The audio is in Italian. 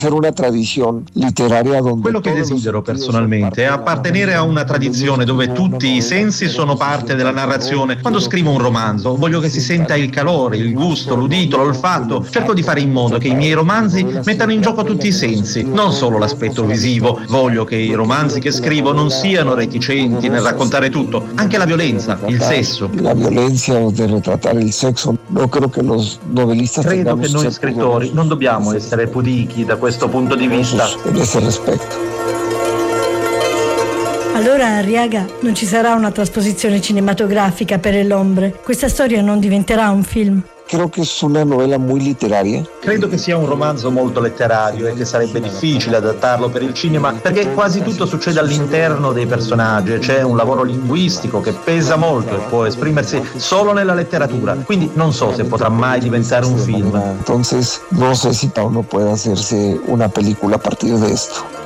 una tradizione letteraria donde quello che desidero personalmente è appartenere a una tradizione dove tutti i sensi sono parte della narrazione. Quando scrivo un romanzo voglio che si senta il calore, il gusto, l'udito, l'olfatto. Cerco di fare in modo che i miei romanzi mettano in gioco tutti i sensi, non solo l'aspetto visivo. Voglio che i romanzi che scrivo non siano reticenti nel raccontare tutto, anche la violenza, il sesso. La violenza o di ritrattare il sesso. No, Credo che noi scrittori non dobbiamo essere pudichi da questo punto di vista. Allora, Arriaga, non ci sarà una trasposizione cinematografica per El Hombre? Questa storia non diventerà un film? Creo que es una novela muy literaria. Credo che sia un romanzo molto letterario e che sarebbe difficile adattarlo per il cinema perché quasi tutto succede all'interno dei personaggi. C'è un lavoro linguistico che pesa molto e può esprimersi solo nella letteratura. Quindi non so se potrà mai diventare un film. Entonces, no sé si uno puede hacerse una película a partir de esto.